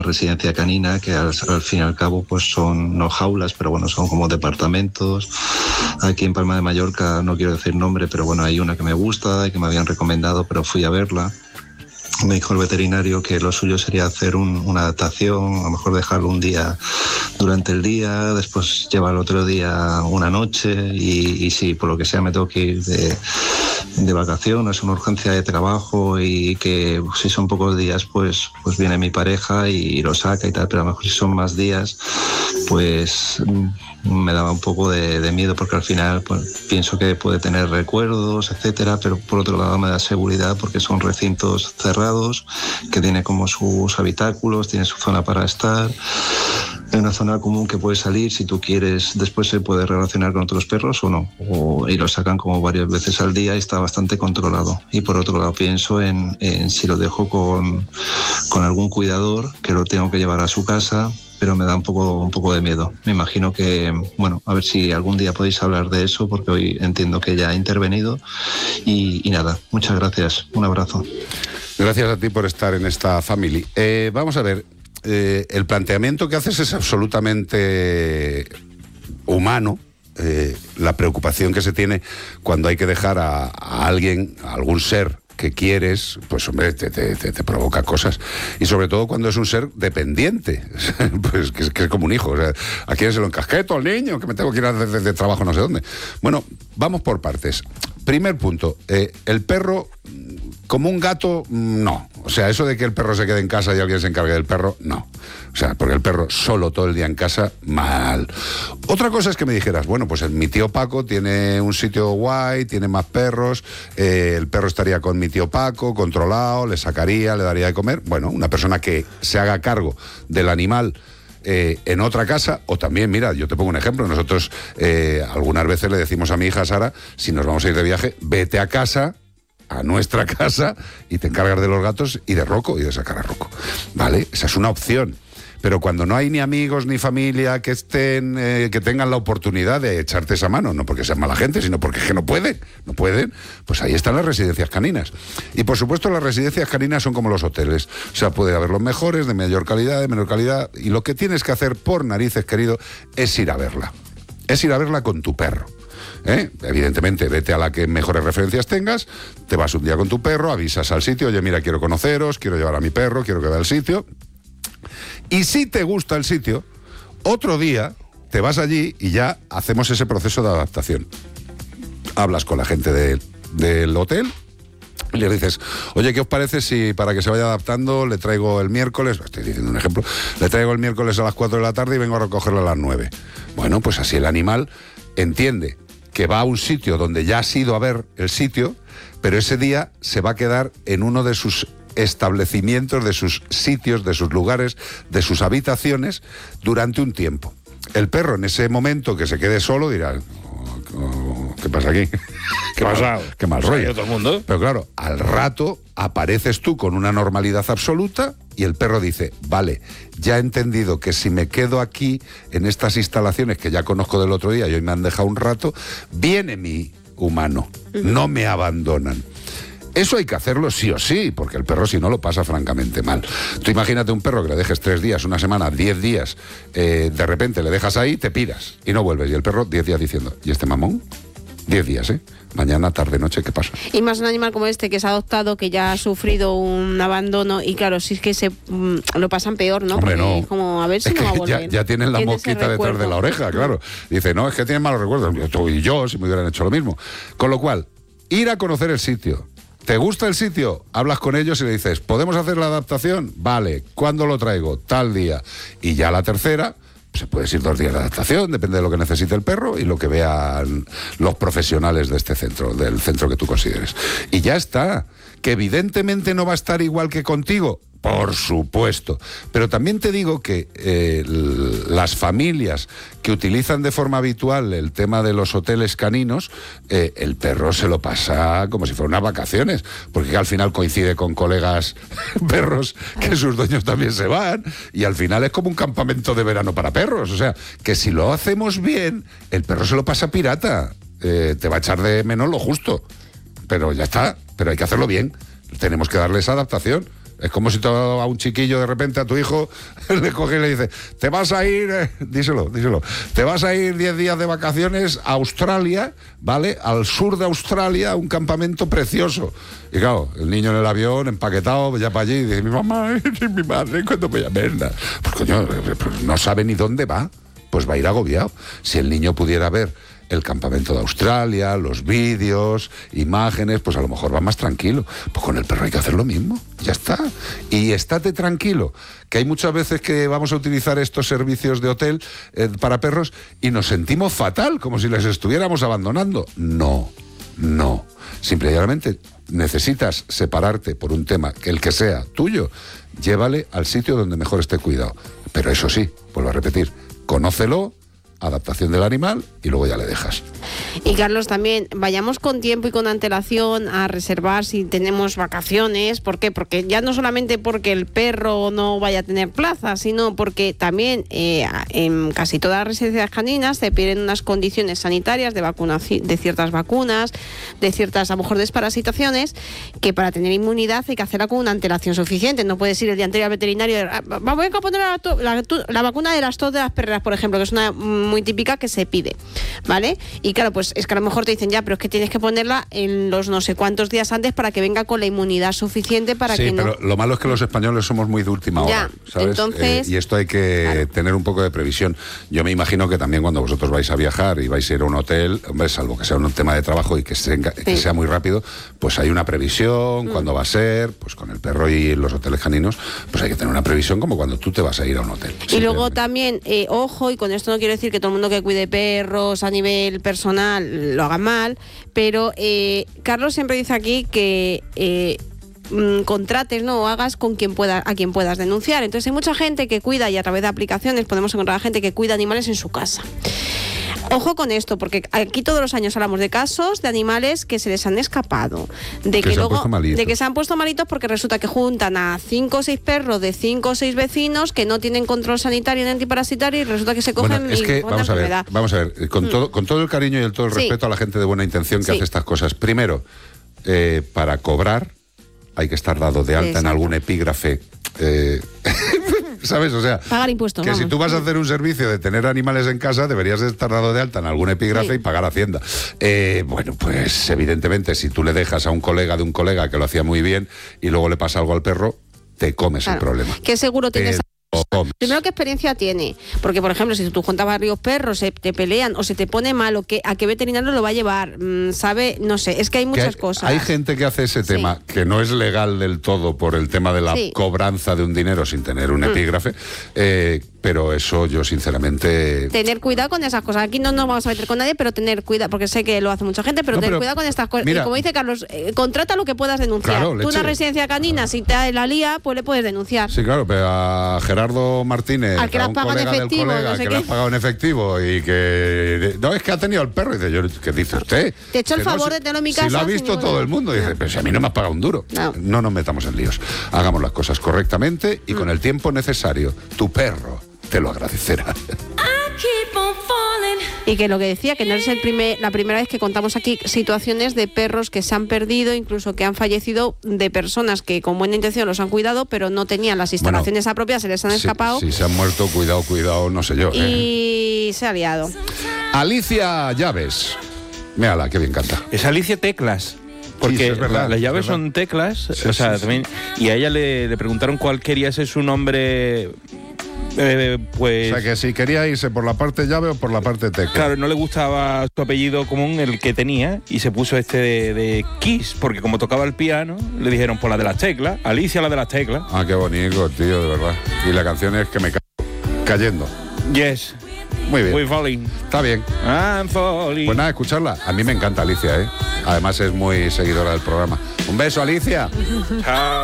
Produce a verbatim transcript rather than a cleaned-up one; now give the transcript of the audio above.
residencia canina, que al, al fin y al cabo pues son no jaulas, pero bueno, son como departamentos. Aquí en Palma de Mallorca, no quiero decir nombre, pero bueno, hay una que me gusta y que me habían recomendado, pero fui a verla. Me dijo el veterinario que lo suyo sería hacer un, una adaptación, a lo mejor dejarlo un día durante el día, después llevar otro día una noche y, y si por lo que sea me tengo que ir de, de vacaciones, es una urgencia de trabajo y que si son pocos días pues, pues viene mi pareja y lo saca y tal, pero a lo mejor si son más días pues me daba un poco de, de miedo porque al final pues, pienso que puede tener recuerdos, etcétera, pero por otro lado me da seguridad porque son recintos cerrados que tiene como sus habitáculos, tiene su zona para estar. Es una zona común que puede salir si tú quieres, después se puede relacionar con otros perros o no, o, y lo sacan como varias veces al día y está bastante controlado. Y por otro lado pienso en, en si lo dejo con, con algún cuidador, que lo tengo que llevar a su casa, pero me da un poco, un poco de miedo. Me imagino que, bueno, a ver si algún día podéis hablar de eso, porque hoy entiendo que ya ha intervenido. Y, y nada, muchas gracias, un abrazo. Gracias a ti por estar en esta family. Eh, vamos a ver, eh, el planteamiento que haces es absolutamente humano. Eh, la preocupación que se tiene cuando hay que dejar a, a alguien, a algún ser que quieres, pues hombre, te, te, te, te provoca cosas. Y sobre todo cuando es un ser dependiente, pues que es, que es como un hijo. O sea, ¿a quién se lo encasqueto al niño? Que me tengo que ir a hacer de, de trabajo no sé dónde. Bueno, vamos por partes. Primer punto, eh, el perro, como un gato, no. O sea, eso de que el perro se quede en casa y alguien se encargue del perro, no. O sea, porque el perro solo todo el día en casa, mal. Otra cosa es que me dijeras, bueno, pues mi tío Paco tiene un sitio guay, tiene más perros, eh, el perro estaría con mi tío Paco, controlado, le sacaría, le daría de comer. Bueno, una persona que se haga cargo del animal Eh, en otra casa, o también, mira, yo te pongo un ejemplo, nosotros eh, algunas veces le decimos a mi hija Sara, si nos vamos a ir de viaje, vete a casa, a nuestra casa, y te encargas de los gatos y de Rocco, y de sacar a Rocco, ¿vale? Esa es una opción. Pero cuando no hay ni amigos ni familia que estén, eh, que tengan la oportunidad de echarte esa mano, no porque sean mala gente, sino porque es que no pueden, no pueden, pues ahí están las residencias caninas. Y por supuesto las residencias caninas son como los hoteles, o sea, puede haber los mejores, de mayor calidad, de menor calidad, y lo que tienes que hacer por narices, querido, es ir a verla, es ir a verla con tu perro. ¿Eh? Evidentemente, vete a la que mejores referencias tengas, te vas un día con tu perro, avisas al sitio, oye, mira, quiero conoceros, quiero llevar a mi perro, quiero que vea el sitio. Y si te gusta el sitio, otro día te vas allí y ya hacemos ese proceso de adaptación. Hablas con la gente de, del hotel y le dices, oye, ¿qué os parece si para que se vaya adaptando le traigo el miércoles, estoy diciendo un ejemplo, le traigo el miércoles a las cuatro de la tarde y vengo a recogerlo a las nueve? Bueno, pues así el animal entiende que va a un sitio donde ya has ido a ver el sitio, pero ese día se va a quedar en uno de sus establecimientos, de sus sitios, de sus lugares, de sus habitaciones durante un tiempo. El perro en ese momento que se quede solo dirá, oh, oh, ¿qué pasa aquí? ¿Qué pasa? Qué mal rollo. Todo el mundo. Pero claro, al rato apareces tú con una normalidad absoluta y el perro dice, vale, ya he entendido que si me quedo aquí en estas instalaciones que ya conozco del otro día y hoy me han dejado un rato, viene mi humano, no me abandonan. Eso hay que hacerlo sí o sí, porque el perro si no lo pasa francamente mal. Tú imagínate un perro que le dejes tres días, una semana, diez días, eh, de repente le dejas ahí, te piras y no vuelves. Y el perro diez días diciendo, ¿y este mamón? Diez días, ¿eh? Mañana, tarde, noche, ¿qué pasa? Y más un animal como este que se ha adoptado, que ya ha sufrido un abandono y claro, si es que se mm, lo pasan peor, ¿no? Hombre, porque no. Como a ver si es no va a que volver. ya, ya tienen la Tiene mosquita ese detrás de recuerdo. la oreja, claro. Dice, no, es que tienen malos recuerdos. Tú y yo, si me hubieran hecho lo mismo. Con lo cual, ir a conocer el sitio. ¿Te gusta el sitio? Hablas con ellos y le dices, ¿podemos hacer la adaptación? Vale, ¿cuándo lo traigo? Tal día. Y ya la tercera, se puede ir dos días de adaptación, depende de lo que necesite el perro y lo que vean los profesionales de este centro, del centro que tú consideres. Y ya está. Que evidentemente no va a estar igual que contigo. Por supuesto. Pero también te digo que eh, las familias que utilizan de forma habitual el tema de los hoteles caninos, eh, el perro se lo pasa como si fueran unas vacaciones, porque al final coincide con colegas perros que sus dueños también se van, y al final es como un campamento de verano para perros. O sea, que si lo hacemos bien, el perro se lo pasa pirata. Eh, te va a echar de menos lo justo. Pero ya está, pero hay que hacerlo bien. Tenemos que darle esa adaptación. Es como si tú a un chiquillo de repente a tu hijo le coge y le dice, te vas a ir, eh, díselo, díselo, te vas a ir diez días de vacaciones a Australia, ¿vale? Al sur de Australia, a un campamento precioso. Y claro, el niño en el avión, empaquetado, ya para allí, y dice, mi mamá, mi madre, ¿cuándo voy a verla? Pues coño, no sabe ni dónde va, pues va a ir agobiado. Si el niño pudiera ver el campamento de Australia, los vídeos, imágenes, pues a lo mejor va más tranquilo. Pues con el perro hay que hacer lo mismo, ya está. Y estate tranquilo, que hay muchas veces que vamos a utilizar estos servicios de hotel eh, para perros y nos sentimos fatal, como si les estuviéramos abandonando. No, no. Simplemente necesitas separarte por un tema, que el que sea tuyo, llévale al sitio donde mejor esté cuidado. Pero eso sí, vuelvo a repetir, conócelo, adaptación del animal y luego ya le dejas. Y Carlos, también vayamos con tiempo y con antelación a reservar si tenemos vacaciones. ¿Por qué? Porque ya no solamente porque el perro no vaya a tener plaza, sino porque también eh, en casi todas las residencias caninas te piden unas condiciones sanitarias de vacunación, de ciertas vacunas, de ciertas a lo mejor desparasitaciones, que para tener inmunidad hay que hacerla con una antelación suficiente. No puedes ir el día anterior al veterinario y decir, voy a poner la, la, la vacuna de las tos de las perreras, por ejemplo, que es una muy típica que se pide, ¿vale? Y claro, pues es que a lo mejor te dicen ya, pero es que tienes que ponerla en los no sé cuántos días antes para que venga con la inmunidad suficiente para sí, que no... Sí, pero lo malo es que los españoles somos muy de última ya, hora, ¿sabes? Entonces, eh, y esto hay que claro. tener un poco de previsión. Yo me imagino que también cuando vosotros vais a viajar y vais a ir a un hotel, hombre, salvo que sea un tema de trabajo y que sea, que sí. sea muy rápido, pues hay una previsión, mm. cuándo va a ser, pues con el perro y los hoteles caninos, pues hay que tener una previsión como cuando tú te vas a ir a un hotel. Y luego también, eh, ojo, y con esto no quiero decir que todo el mundo que cuide perros a nivel personal lo haga mal, pero eh, Carlos siempre dice aquí que eh, mmm, contrates, ¿no? O hagas con quien pueda, a quien puedas denunciar. Entonces hay mucha gente que cuida, y a través de aplicaciones podemos encontrar a gente que cuida animales en su casa. Ojo con esto, porque aquí todos los años hablamos de casos de animales que se les han escapado, de que, que luego de que se han puesto malitos porque resulta que juntan a cinco o seis perros de cinco o seis vecinos que no tienen control sanitario ni antiparasitario y resulta que se cogen bueno, es y que, vamos a ver, vamos a ver, con, mm. todo, con todo el cariño y el, todo el respeto sí. a la gente de buena intención que sí. hace estas cosas. Primero, eh, para cobrar hay que estar dado de alta Exacto. en algún epígrafe. Eh, ¿Sabes? O sea, pagar impuestos. Que vamos. si tú vas a hacer un servicio de tener animales en casa, deberías estar dado de alta en algún epígrafe sí. y pagar Hacienda. Eh, bueno, pues evidentemente, si tú le dejas a un colega de un colega que lo hacía muy bien y luego le pasa algo al perro, te comes claro. el problema. ¿Qué seguro tienes? Te Primero, ¿qué experiencia tiene? Porque, por ejemplo, si tú juntas varios perros, se te pelean o se te pone mal, o que, ¿a qué veterinario lo va a llevar? Mm, ¿Sabe? No sé, es que hay muchas que hay, cosas. Hay gente que hace ese tema, sí. que no es legal del todo por el tema de la sí. cobranza de un dinero sin tener un mm. epígrafe, eh, pero eso yo sinceramente... Tener cuidado con esas cosas. Aquí no nos vamos a meter con nadie, pero tener cuidado, porque sé que lo hace mucha gente, pero no, tener pero, cuidado con estas cosas. Mira, y como dice Carlos, eh, contrata lo que puedas denunciar. Claro, tú una residencia canina, si te la lía, pues le puedes denunciar. Sí, claro, pero a Gerardo Martínez, al que a las un paga en efectivo, colega, no sé que qué. le has pagado en efectivo y que... No, es que ha tenido el perro. Y dice, yo, ¿qué dice usted? Te he hecho el que favor no, de tenerlo en mi casa. Si lo ha visto todo el mundo. Dice, pero si a mí no me has pagado un duro. No, no nos metamos en líos. Hagamos las cosas correctamente y mm. con el tiempo necesario. Tu perro te lo agradecerá. Y que lo que decía, que no es el primer, la primera vez que contamos aquí situaciones de perros que se han perdido, incluso que han fallecido, de personas que con buena intención los han cuidado, pero no tenían las instalaciones bueno, apropiadas, se les han escapado. Si, si se han muerto, cuidado, cuidado, no sé yo. Y eh. se ha liado. Alicia Llaves. Mírala, qué bien canta. Es Alicia Teclas. Porque sí, sí, verdad, las llaves son teclas, sí, o sea, sí, también, sí. y a ella le, le preguntaron cuál quería ser su nombre. Eh, pues, o sea, que si quería irse por la parte llave o por la parte tecla. Claro, no le gustaba su apellido común, el que tenía, y se puso este de, de Kiss, porque como tocaba el piano, le dijeron por la de las teclas, Alicia la de las teclas. Ah, qué bonito, tío, de verdad. Y la canción es que me ca... cayendo. Yes. Muy bien. We're falling. Está bien. I'm falling. Pues nada, escucharla. A mí me encanta Alicia, ¿eh? Además es muy seguidora del programa. Un beso, Alicia. Chao.